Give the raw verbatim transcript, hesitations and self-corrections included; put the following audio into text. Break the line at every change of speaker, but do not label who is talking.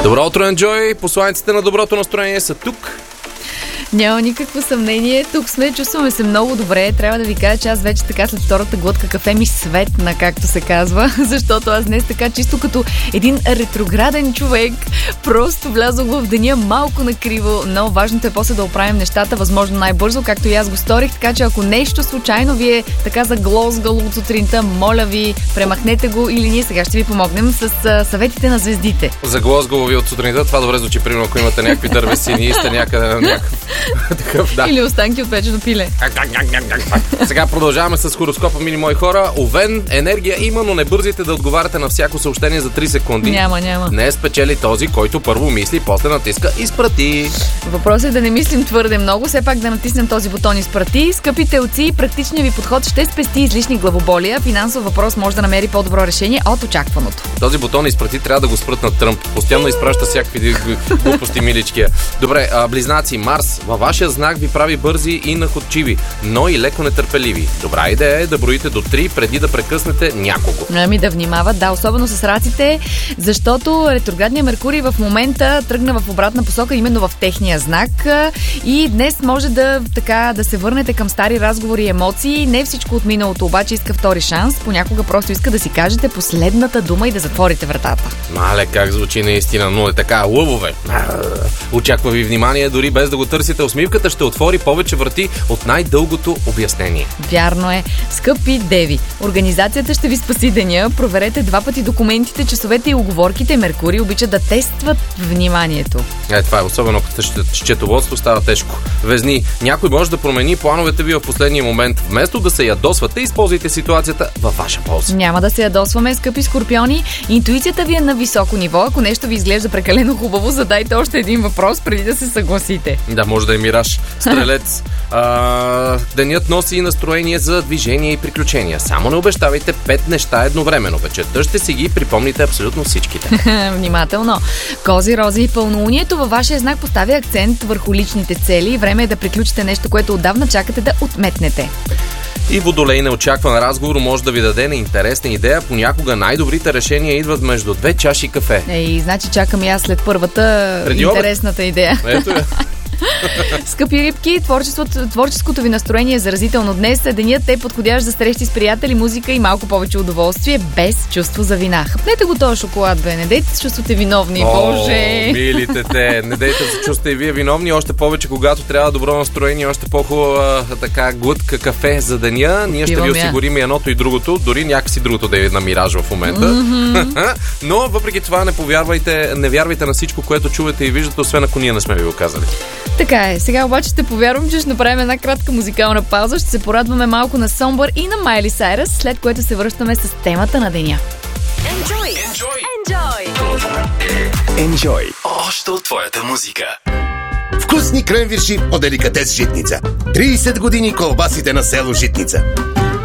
Добро утро, Enjoy! Посланиците на доброто настроение са тук.
Няма никакво съмнение. Тук сме, чувстваме се много добре. Трябва да ви кажа, че аз вече така след втората глътка кафе ми светна, както се казва. Защото аз днес така чисто като един ретрограден човек просто влязох в деня малко накриво, но важното е после да оправим нещата възможно най-бързо, както и аз го сторих. Така че ако нещо случайно ви е така заглозгало от сутринта, моля ви, премахнете го или ние сега ще ви помогнем с съветите на звездите.
Заглозгало ви от сутринта, това добре звучи, примерно ако имате някакви дървесини и сте някъде на някакъв такъв, да.
Или останки от печено пиле.
Сега продължаваме с хороскопа, мили мои хора. Овен, енергия има, но не бързайте да отговаряте на всяко съобщение за три секунди.
Няма, няма.
Не спечели този, който първо мисли, после натиска изпрати.
Въпросът е да не мислим твърде много, все пак да натиснем този бутон изпрати. Скъпи телци, практичният ви подход ще спести излишни главоболия. Финансов въпрос може да намери по-добро решение от очакваното.
Този бутон изпрати трябва да го спрат на Тръмп. Постоянно изпраща всякакви глупости, миличкия. Добре, а, близнаци, Марс във вашия знак ви прави бързи и находчиви, но и леко нетърпеливи. Добра идея е да броите до три преди да прекъснете някого.
Ами да внимават, да, особено с раците, защото ретроградният Меркурий в момента тръгна в обратна посока именно в техния знак и днес може да така да се върнете към стари разговори и емоции. Не всичко от миналото обаче иска втори шанс, понякога просто иска да си кажете последната дума и да затворите вратата.
Мале, как звучи наистина, но е така, лъвове. Очаква ви внимание, дори без да го търсите. Усмивката ще отвори повече врати от най-дългото обяснение.
Вярно е. Скъпи деви, организацията ще ви спаси деня. Проверете два пъти документите, часовете и уговорките. Меркурий обича да тестват вниманието.
Е, това е особено като счетоводство става тежко. Везни, някой може да промени плановете ви в последния момент. Вместо да се ядосвате, използвайте ситуацията във ваша полза.
Няма да се ядосваме, скъпи скорпиони. Интуицията ви е на високо ниво. Ако нещо ви изглежда прекалено хубаво, задайте още един въпрос преди да се съгласите.
Да, може да е мираж. Стрелец. А, денят носи настроение за движение и приключения. Само не обещавайте пет неща едновременно. Вечерта ще си ги припомните абсолютно всичките.
Внимателно. Кози, рози и пълнолунието във вашия знак поставя акцент върху личните цели. Време е да приключите нещо, което отдавна чакате да отметнете.
И Водолей, неочакван разговор може да ви даде неинтересна идея. Понякога най-добрите решения идват между две чаши кафе.
Ей, значи чакам и аз след първата преди интересната обед. Идея.
Ето е.
Скъпи рибки, творчеството, творческото ви настроение е заразително днес. Денят е подходящ за срещи с приятели, музика и малко повече удоволствие, без чувство за вина. Хъпнете го този шоколад, бе. Не дейте се чувствате виновни,
О,
боже!
Милите те, не дейте се чувствате и вие виновни, още повече когато трябва добро настроение, още по-хубава така глътка кафе за деня. Ние ще ви осигурим и едното и другото, дори някакси другото да е на мираж в момента. Mm-hmm. Но въпреки това не повярвайте, не вярвайте на всичко, което чувате и виждате, освен ако ние не сме ви го казали.
Така е. Сега обаче ще повярвам, че ще направим една кратка музикална пауза. Ще се порадваме малко на Somber и на Майли Сайръс, след което се връщаме с темата на деня.
Enjoy! Enjoy! Enjoy!
Enjoy!
Още от твоята музика.
Вкусни кренвирши от Деликатес Житница. трийсет години колбасите на село Житница.